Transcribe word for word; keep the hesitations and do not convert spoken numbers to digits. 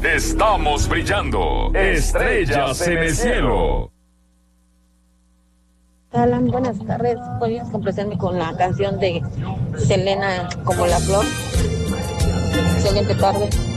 Estamos brillando. Estrellas en el cielo. Alan, buenas tardes. ¿Podrías complacerme con la canción de Selena, Como la flor? Excelente tarde.